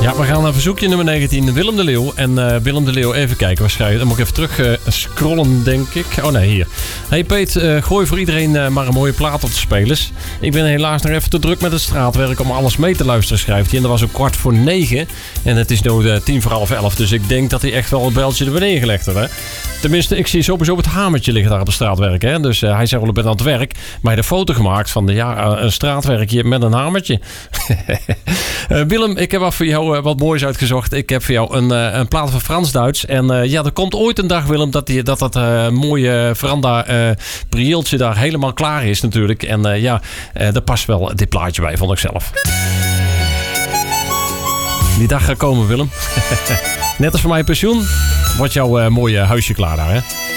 Ja, we gaan naar verzoekje nummer 19, Willem de Leeuw. En Willem de Leeuw, even kijken, waarschijnlijk. Dan moet ik even terug scrollen, denk ik. Oh nee, hier. Hey Peet, gooi voor iedereen maar een mooie plaat op de spelers. Ik ben helaas nog even te druk met het straatwerk om alles mee te luisteren, schrijft hij. En dat was ook 9:15. En het is nu 11:10. Dus ik denk dat hij echt wel het beltje er beneden gelegd heeft, hè. Tenminste, ik zie sowieso het hamertje liggen daar op het straatwerk, hè. Dus hij zegt wel, ik ben aan het werk. Maar hij heeft een foto gemaakt van een straatwerkje met een hamertje. Willem, ik heb af voor jou wat moois uitgezocht. Ik heb voor jou een plaat van Frans-Duits. En er komt ooit een dag, Willem, dat mooie veranda prieeltje daar helemaal klaar is natuurlijk. En daar past wel dit plaatje bij, vond ik zelf. Die dag gaat komen, Willem. Net als voor mijn pensioen wordt jouw mooie huisje klaar daar, hè?